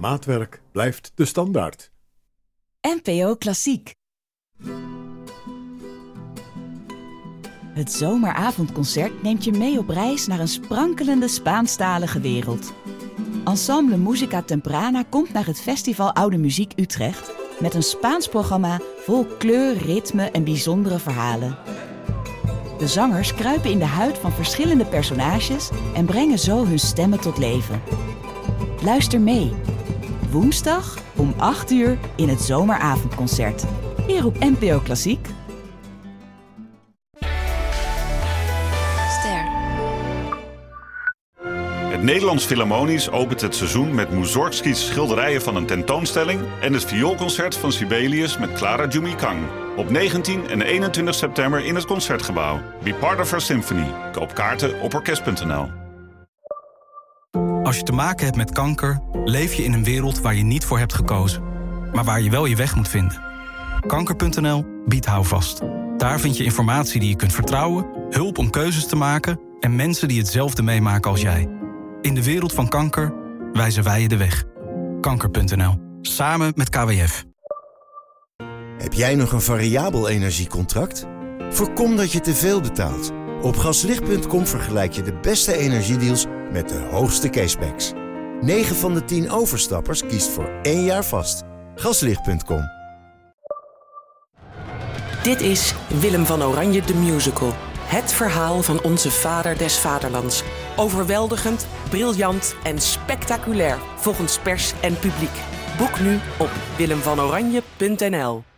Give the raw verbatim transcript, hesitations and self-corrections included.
maatwerk blijft de standaard. N P O Klassiek. Het zomeravondconcert neemt je mee op reis naar een sprankelende Spaanstalige wereld. Ensemble Musica Temprana komt naar het Festival Oude Muziek Utrecht met een Spaans programma vol kleur, ritme en bijzondere verhalen. De zangers kruipen in de huid van verschillende personages en brengen zo hun stemmen tot leven. Luister mee. Woensdag om acht uur in het zomeravondconcert. Hier op N P O Klassiek. Ster. Het Nederlands Philharmonisch opent het seizoen met Mussorgskis schilderijen van een tentoonstelling en het vioolconcert van Sibelius met Clara Jumikang. Op negentien en eenentwintig september in het Concertgebouw. Be part of our symphony. Koop kaarten op orkest punt n l. Als je te maken hebt met kanker, leef je in een wereld waar je niet voor hebt gekozen. Maar waar je wel je weg moet vinden. kanker punt n l biedt houvast. Daar vind je informatie die je kunt vertrouwen, hulp om keuzes te maken en mensen die hetzelfde meemaken als jij. In de wereld van kanker wijzen wij je de weg. kanker punt n l. Samen met K W F. Heb jij nog een variabel energiecontract? Voorkom dat je te veel betaalt. Op gaslicht punt com vergelijk je de beste energiedeals met de hoogste cashbacks. negen van de tien overstappers kiest voor één jaar vast. gaslicht punt com. Dit is Willem van Oranje de Musical. Het verhaal van onze vader des vaderlands. Overweldigend, briljant en spectaculair volgens pers en publiek. Boek nu op willem van oranje punt n l.